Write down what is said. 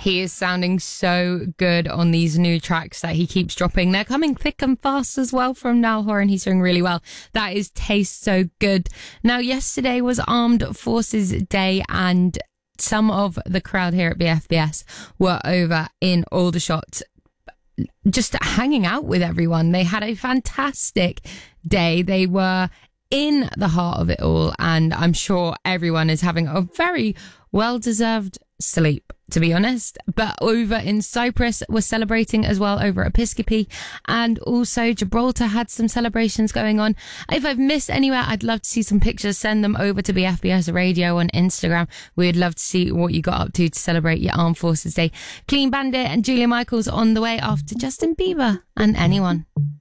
He is sounding so good on these new tracks that he keeps dropping. They're coming thick and fast as well from Niall Horan. He's doing really well. That is Taste So Good. Now, yesterday was Armed Forces Day, and some of the crowd here at BFBS were over in Aldershot just hanging out with everyone. They had a fantastic day. They were in the heart of it all, and I'm sure everyone is having a very well-deserved sleep, to be honest. But over in Cyprus, we're celebrating as well over at Episcopi, and also Gibraltar had some celebrations going on. If I've missed anywhere, I'd love to see some pictures. Send them over to BFBS Radio on Instagram. We'd love to see what you got up to celebrate your Armed Forces Day. Clean Bandit and Julia Michaels on the way after Justin Bieber and Anyone.